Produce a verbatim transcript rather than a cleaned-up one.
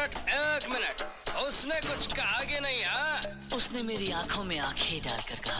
Minute एक minute, उसने कुछ कहा कि नहीं? हाँ, उसने मेरी आंखों में आंखें डालकर कहा